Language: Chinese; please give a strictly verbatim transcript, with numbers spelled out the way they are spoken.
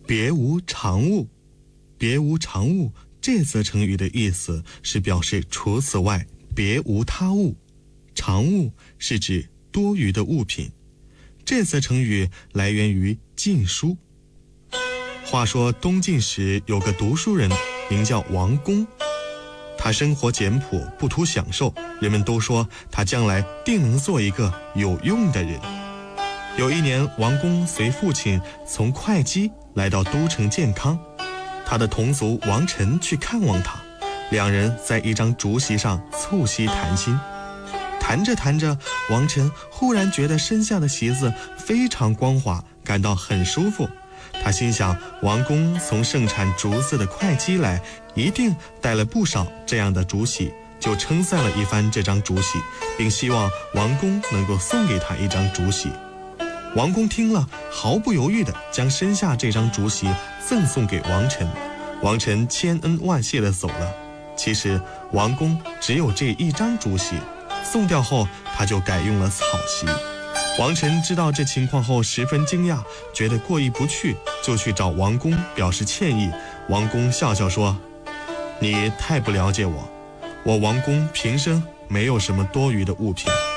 别无长物。别无长物这则成语的意思是表示除此外别无他物，长物是指多余的物品。这则成语来源于《晋书》。话说东晋时有个读书人名叫王公，他生活简朴，不图享受，人们都说他将来定能做一个有用的人。有一年，王公随父亲从会稽来到都城建康，他的同族王臣去看望他，两人在一张竹席上促膝谈心。谈着谈着，王臣忽然觉得身下的席子非常光滑，感到很舒服。他心想，王公从盛产竹子的会稽来，一定带了不少这样的竹席，就称赞了一番这张竹席，并希望王公能够送给他一张竹席。王公听了，毫不犹豫地将身下这张竹席赠送给王臣。王臣千恩万谢地走了。其实王公只有这一张竹席，送掉后他就改用了草席。王臣知道这情况后十分惊讶，觉得过意不去，就去找王公表示歉意。王公笑笑说：你太不了解我，我王公平生没有什么多余的物品。